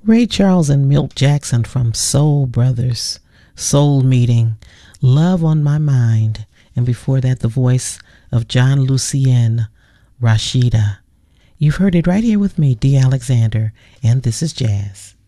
Ray Charles and Milt Jackson from Soul Brothers, Soul Meeting, Love on My Mind, and before that the voice of John Lucien, Rashida. You've heard it right here with me, Dee Alexander, and this is Jazz.